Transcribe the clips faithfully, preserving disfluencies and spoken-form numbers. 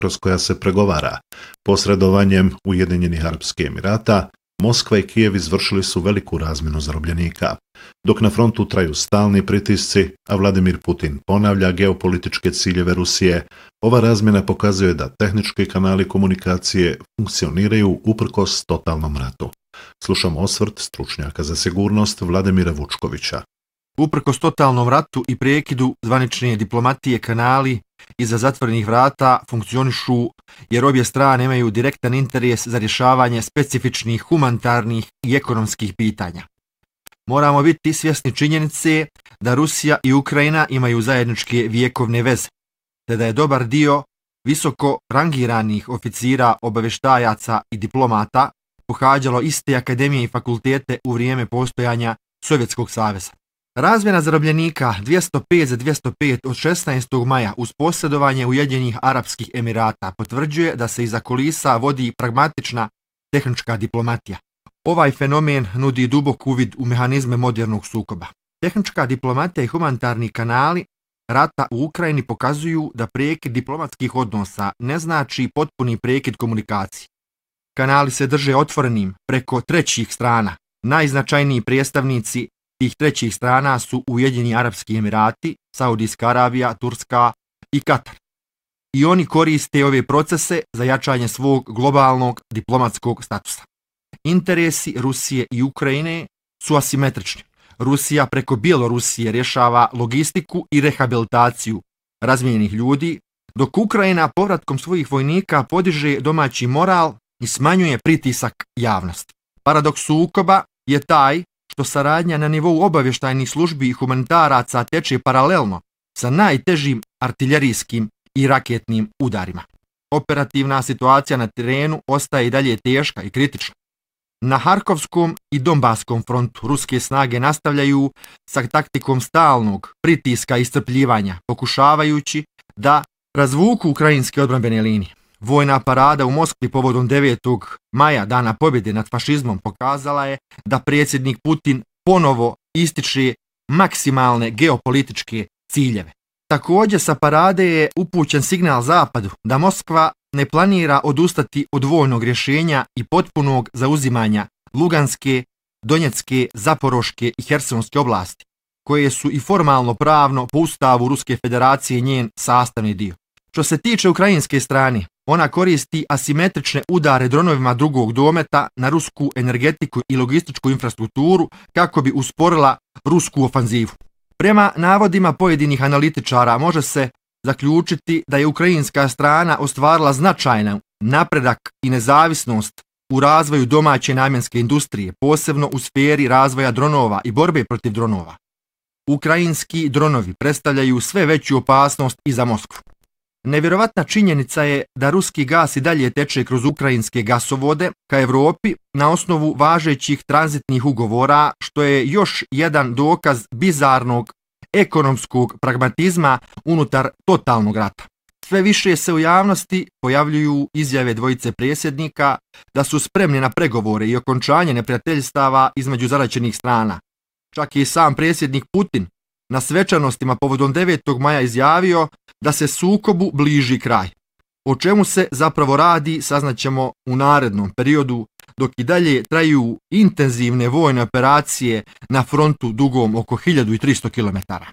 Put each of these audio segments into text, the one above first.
kroz koja se pregovara. Posredovanjem Ujedinjenih Arapskih Emirata, Moskva i Kijev izvršili su veliku razmjenu zarobljenika. Dok na frontu traju stalni pritisci, a Vladimir Putin ponavlja geopolitičke ciljeve Rusije, ova razmjena pokazuje da tehnički kanali komunikacije funkcioniraju uprkos totalnom ratu. Slušamo osvrt stručnjaka za sigurnost Vladimira Vučkovića. Uprkos totalnom ratu i prekidu, zvanične diplomatije kanali iza zatvorenih vrata funkcionišu jer obje strane imaju direktan interes za rješavanje specifičnih humanitarnih i ekonomskih pitanja. Moramo biti svjesni činjenice da Rusija i Ukrajina imaju zajedničke vjekovne veze, te da je dobar dio visoko rangiranih oficira, obavještajaca i diplomata pohađalo iste akademije i fakultete u vrijeme postojanja Sovjetskog saveza. Razmjena zarobljenika dvjesto pet za dvjesto pet od šesnaestog maja uz posredovanje Ujedinjenih Arapskih Emirata potvrđuje da se iza kulisa vodi pragmatična tehnička diplomatija. Ovaj fenomen nudi dubok uvid u mehanizme modernog sukoba. Tehnička diplomatija i humanitarni kanali rata u Ukrajini pokazuju da prekid diplomatskih odnosa ne znači potpuni prekid komunikacije. Kanali se drže otvorenim preko trećih strana. Najznačajniji predstavnici tih trećih strana su Ujedinjeni Arapski Emirati, Saudijska Arabija, Turska i Katar. I oni koriste ove procese za jačanje svog globalnog diplomatskog statusa. Interesi Rusije i Ukrajine su asimetrični. Rusija preko Bjelorusije rješava logistiku i rehabilitaciju razmijenjenih ljudi, dok Ukrajina povratkom svojih vojnika podiže domaći moral i smanjuje pritisak javnosti. Paradoks sukoba je taj što saradnja na nivou obavještajnih službi i humanitaraca teče paralelno sa najtežim artiljerijskim i raketnim udarima. Operativna situacija na terenu ostaje i dalje teška i kritična. Na Harkovskom i Donbaskom frontu ruske snage nastavljaju sa taktikom stalnog pritiska i iscrpljivanja, pokušavajući da razvuku ukrajinske odbrambene linije. Vojna parada u Moskvi povodom devetog maja, dana pobjede nad fašizmom, pokazala je da predsjednik Putin ponovo ističe maksimalne geopolitičke ciljeve. Također sa parade je upućen signal Zapadu da Moskva ne planira odustati od vojnog rješenja i potpunog zauzimanja Luganske, Donjecke, Zaporoške i Hersonske oblasti, koje su i formalno pravno po ustavu Ruske federacije njen sastavni dio. Što se tiče ukrajinske strane, ona koristi asimetrične udare dronovima drugog dometa na rusku energetiku i logističku infrastrukturu kako bi usporila rusku ofanzivu. Prema navodima pojedinih analitičara može se zaključiti da je ukrajinska strana ostvarila značajan napredak i nezavisnost u razvoju domaće namjenske industrije, posebno u sferi razvoja dronova i borbe protiv dronova. Ukrajinski dronovi predstavljaju sve veću opasnost i za Moskvu. Nevjerovatna činjenica je da ruski gas i dalje teče kroz ukrajinske gasovode ka Evropi na osnovu važećih tranzitnih ugovora, što je još jedan dokaz bizarnog ekonomskog pragmatizma unutar totalnog rata. Sve više se u javnosti pojavljuju izjave dvojice predsjednika da su spremni na pregovore i okončanje neprijateljstava između zaraćenih strana. Čak i sam predsjednik Putin na svečanostima povodom devetog maja izjavio da se sukobu bliži kraj. O čemu se zapravo radi saznaćemo u narednom periodu, dok i dalje traju intenzivne vojne operacije na frontu dugom oko hiljadu tristo kilometara.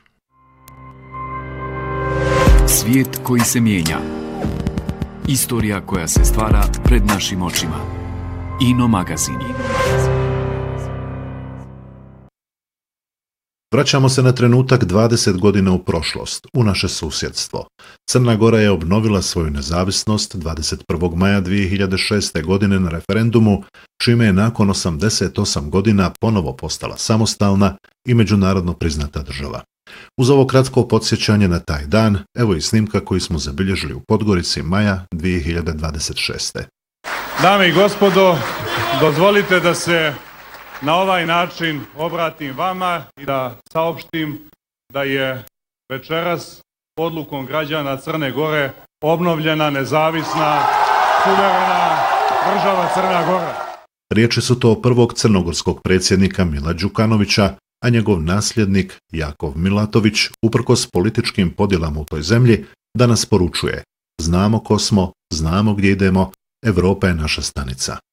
Svijet koji se mijenja. Istorija koja se stvara pred našim očima. Ino magazin. Vraćamo se na trenutak dvadeset godina u prošlost, u naše susjedstvo. Crna Gora je obnovila svoju nezavisnost dvadeset prvog maja dvije hiljade šeste. godine na referendumu, čime je nakon osamdeset osam godina ponovo postala samostalna i međunarodno priznata država. Uz ovo kratko podsjećanje na taj dan, evo i snimka koju smo zabilježili u Podgorici maja dvije hiljade dvadeset šeste. Dame i gospodo, dozvolite da se na ovaj način obratim vama i da saopštim da je večeras odlukom građana Crne Gore obnovljena nezavisna, suverena država Crna Gora. Riječi su to prvog crnogorskog predsjednika Mila Đukanovića, a njegov nasljednik Jakov Milatović, uprkos političkim podjelama u toj zemlji, danas poručuje: znamo ko smo, znamo gdje idemo, Europa je naša stanica.